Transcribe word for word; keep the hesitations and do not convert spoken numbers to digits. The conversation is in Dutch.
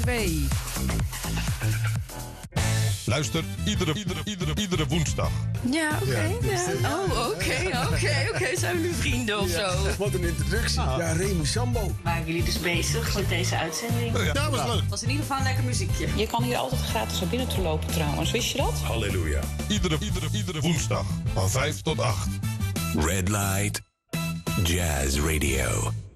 twee. Luister iedere, iedere, iedere, iedere woensdag. Ja, oké. Ja, Ja, dus, uh, Oh, oké, oké, oké. Zijn we nu vrienden of Ja, zo? wat een introductie. Ja, Remy Sambo. Waren jullie dus bezig met deze uitzending? Ja, dat was leuk. Het was in ieder geval een lekker muziekje. Je kan hier altijd gratis naar binnen toe lopen trouwens. Wist je dat? Halleluja. Iedere, iedere, iedere woensdag van vijf tot acht. Red Light Jazz Radio.